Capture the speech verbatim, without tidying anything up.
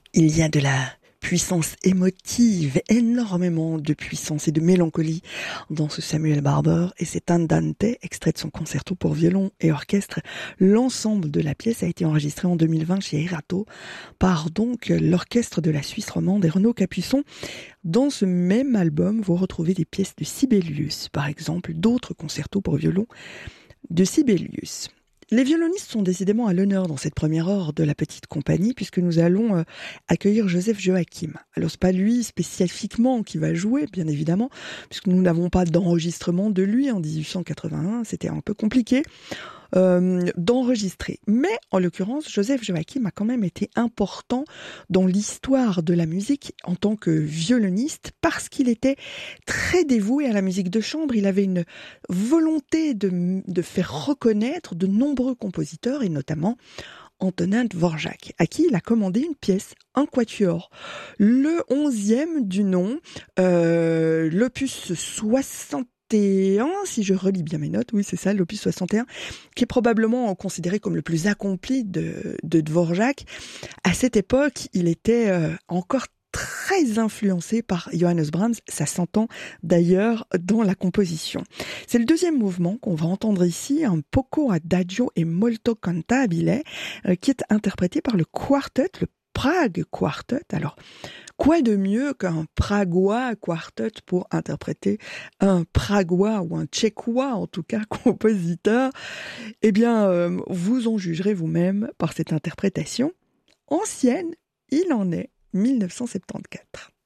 Il y a de la puissance émotive, énormément de puissance et de mélancolie dans ce Samuel Barber, et c'est Andante, extrait de son concerto pour violon et orchestre. L'ensemble de la pièce a été enregistré en deux mille vingt chez Erato par donc l'orchestre de la Suisse romande et Renaud Capuçon. Dans ce même album, vous retrouvez des pièces de Sibelius, par exemple, d'autres concertos pour violon de Sibelius. Les violonistes sont décidément à l'honneur dans cette première heure de la petite compagnie, puisque nous allons euh, accueillir Joseph Joachim. Alors c'est pas lui spécifiquement qui va jouer, bien évidemment, puisque nous n'avons pas d'enregistrement de lui en dix-huit cent quatre-vingt-un, c'était un peu compliqué euh, d'enregistrer. Mais en l'occurrence, Joseph Joachim a quand même été important dans l'histoire de la musique en tant que violoniste, parce qu'il était très dévoué à la musique de chambre. Il avait une volonté de, de faire reconnaître de nombreux compositeurs, et notamment Antonin Dvorak, à qui il a commandé une pièce, un quatuor, le onzième du nom, euh, l'opus soixante et un, si je relis bien mes notes, oui c'est ça, l'opus soixante et un, qui est probablement considéré comme le plus accompli de, de Dvorak. À cette époque, il était euh, encore très influencé par Johannes Brahms, ça s'entend d'ailleurs dans la composition. C'est le deuxième mouvement qu'on va entendre ici, un poco adagio et molto cantabile, euh, qui est interprété par le quartet, le Prague Quartet. Alors, quoi de mieux qu'un pragois quartet pour interpréter un pragois ou un tchécois, en tout cas, compositeur? Eh bien, euh, vous en jugerez vous-même par cette interprétation. Ancienne, il en est mille neuf cent soixante-quatorze.